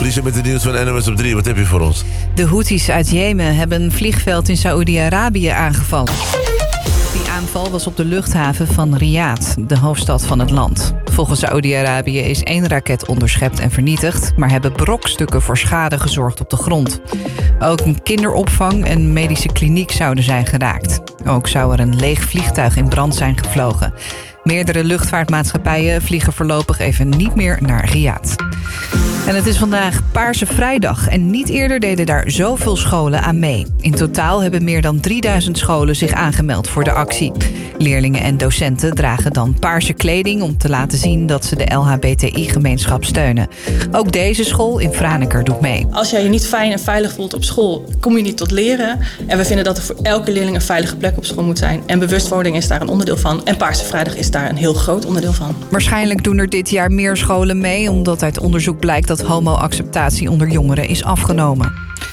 Alicia met de nieuws van NOS op 3. Wat heb je voor ons? De Houthis uit Jemen hebben een vliegveld in Saoedi-Arabië aangevallen. Die aanval was op de luchthaven van Riyadh, de hoofdstad van het land. Volgens Saoedi-Arabië is 1 raket onderschept en vernietigd, maar hebben brokstukken voor schade gezorgd op de grond. Ook een kinderopvang en medische kliniek zouden zijn geraakt. Ook zou er een leeg vliegtuig in brand zijn gevlogen. Meerdere luchtvaartmaatschappijen vliegen voorlopig even niet meer naar Riyadh. En het is vandaag Paarse Vrijdag en niet eerder deden daar zoveel scholen aan mee. In totaal hebben meer dan 3000 scholen zich aangemeld voor de actie. Leerlingen en docenten dragen dan paarse kleding om te laten zien dat ze de LHBTI-gemeenschap steunen. Ook deze school in Franeker doet mee. Als jij je niet fijn en veilig voelt op school, kom je niet tot leren. En we vinden dat er voor elke leerling een veilige plek op school moet zijn. En bewustwording is daar een onderdeel van. En Paarse Vrijdag is daar een heel groot onderdeel van. Waarschijnlijk doen er dit jaar meer scholen mee, omdat uit onderzoek blijkt dat homo-acceptatie onder jongeren is afgenomen.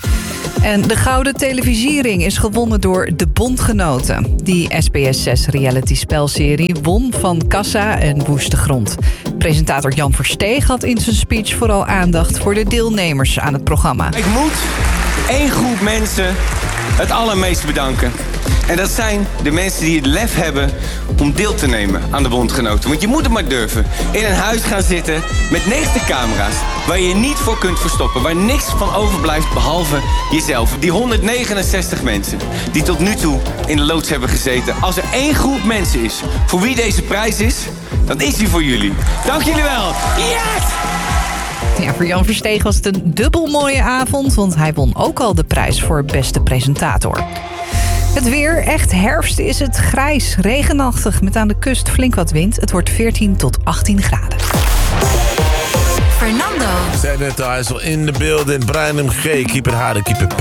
En de Gouden Televisiering is gewonnen door De Bondgenoten. Die SBS6 reality-spelserie won van Kassa en Woeste Grond. Presentator Jan Versteeg had in zijn speech vooral aandacht voor de deelnemers aan het programma. Ik moet 1 groep mensen het allermeest bedanken. En dat zijn de mensen die het lef hebben om deel te nemen aan de Bondgenoten. Want je moet het maar durven. In een huis gaan zitten met 90 camera's waar je niet voor kunt verstoppen. Waar niks van overblijft behalve jezelf. Die 169 mensen die tot nu toe in de loods hebben gezeten. Als er 1 groep mensen is voor wie deze prijs is, dan is die voor jullie. Dank jullie wel. Yes! Ja, voor Jan Versteeg was het een dubbel mooie avond, want hij won ook al de prijs voor beste presentator. Het weer, echt herfst is het, grijs, regenachtig met aan de kust flink wat wind. Het wordt 14 tot 18 graden. Fernando. Zij net al, hij is al in de beelden. Brian MG, keep it hard, keep it